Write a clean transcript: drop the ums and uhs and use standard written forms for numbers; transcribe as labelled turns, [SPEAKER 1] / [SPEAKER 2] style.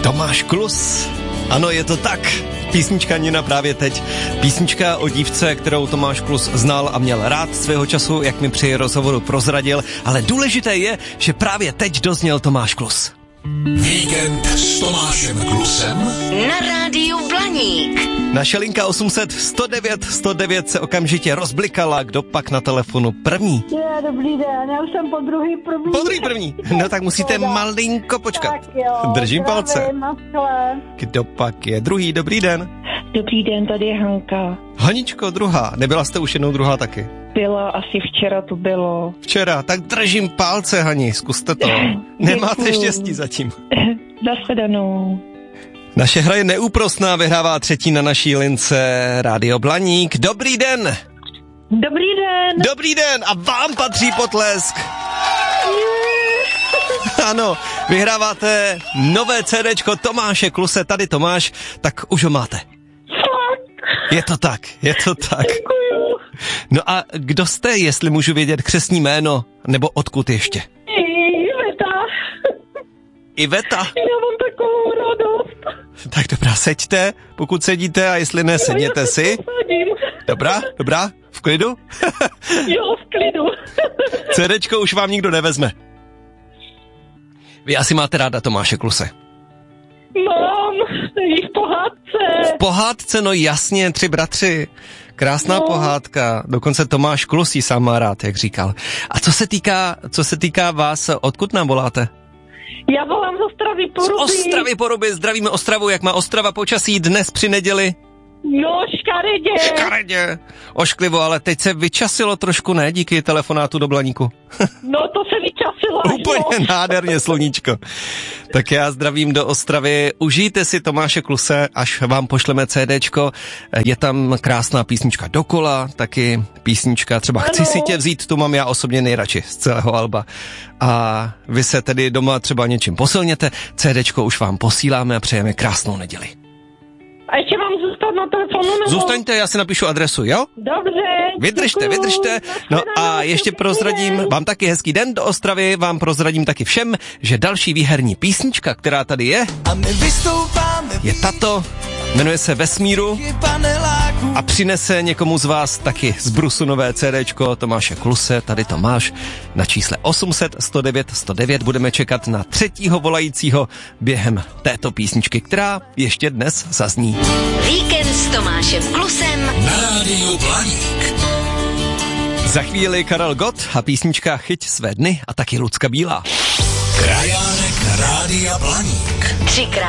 [SPEAKER 1] Tomáš Klus. Ano, je to tak. Písnička Nina právě teď. Písnička o dívce, kterou Tomáš Klus znal a měl rád svého času, jak mi při rozhovoru prozradil. Ale důležité je, že právě teď dozněl Tomáš Klus.
[SPEAKER 2] Víkend s Tomášem Klusem
[SPEAKER 3] na rádiu Blaník.
[SPEAKER 1] Naše linka 800 109 109 se okamžitě rozblikala. Kdo pak na telefonu první?
[SPEAKER 4] Dobrý den, já už jsem po druhý první.
[SPEAKER 1] Po druhý první? No tak musíte malinko počkat.
[SPEAKER 4] Tak jo,
[SPEAKER 1] držím palce.
[SPEAKER 4] Naschle.
[SPEAKER 1] Kdo pak je druhý? Dobrý den.
[SPEAKER 5] Dobrý den, tady je Hanka.
[SPEAKER 1] Haničko, druhá. Nebyla jste už jednou druhá taky?
[SPEAKER 5] Byla, asi včera to bylo.
[SPEAKER 1] Včera, tak držím palce, Hani, zkuste to. Nemáte štěstí zatím.
[SPEAKER 5] Nashledanou.
[SPEAKER 1] Naše hra je neúprosná, vyhrává třetí na naší lince Rádio Blaník. Dobrý den!
[SPEAKER 5] Dobrý den!
[SPEAKER 1] Dobrý den a vám patří potlesk. Ano, vyhráváte nové CDčko Tomáše Kluse, tady Tomáš, tak už ho máte. Je to tak, je to tak.
[SPEAKER 5] Děkuju.
[SPEAKER 1] No a kdo jste, jestli můžu vědět křestní jméno, nebo odkud ještě?
[SPEAKER 5] Iveta.
[SPEAKER 1] Iveta?
[SPEAKER 5] Já mám takovou radost.
[SPEAKER 1] Tak dobrá, seďte, pokud sedíte, a jestli ne, sedněte si. Dobrá, v klidu?
[SPEAKER 5] Jo, v klidu.
[SPEAKER 1] CDčko už vám nikdo nevezme. Vy asi máte ráda Tomáše Kluse.
[SPEAKER 5] Mám, jich pohádce.
[SPEAKER 1] V pohádce, no jasně, 3 bratři. Krásná pohádka, dokonce Tomáš Klus ji sám má rád, jak říkal. A co se týká vás, odkud nám voláte?
[SPEAKER 5] Já volám z Ostravy Poruby.
[SPEAKER 1] Z Ostravy Poruby, zdravíme Ostravu, jak má Ostrava počasí dnes při neděli?
[SPEAKER 5] No, škaredě.
[SPEAKER 1] Škaredě, ošklivo, ale teď se vyčasilo trošku, ne, díky telefonátu do Blaníku.
[SPEAKER 5] No, to se vyčasilo.
[SPEAKER 1] Úplně nádherně, sluníčko. Tak já zdravím do Ostravy, užijte si Tomáše Kluse, až vám pošleme CDčko, je tam krásná písnička Dokola, taky písnička třeba Chci si tě vzít, tu mám já osobně nejradši z celého alba. A vy se tedy doma třeba něčím posilněte, CDčko už vám posíláme a přejeme krásnou neděli.
[SPEAKER 5] A ještě mám zůstat na telefonu? Nebo?
[SPEAKER 1] Zůstaňte, já si napíšu adresu, jo?
[SPEAKER 5] Dobře.
[SPEAKER 1] Vydržte. No a ještě prozradím, vám taky hezký den do Ostravy, vám prozradím taky všem, že další výherní písnička, která tady je tato, jmenuje se Vesmíru a přinese někomu z vás taky z brusu nové CDčko Tomáše Kluse, tady Tomáš, na čísle 800 109 109 budeme čekat na třetího volajícího během této písničky, která ještě dnes zazní.
[SPEAKER 3] Víkend s Tomášem Klusem
[SPEAKER 2] na rádiu Blaník.
[SPEAKER 1] Za chvíli Karel Gott a písnička Chyť své dny a taky Lucka Bílá.
[SPEAKER 2] Krajánek Rádia Blaník.
[SPEAKER 3] 3krát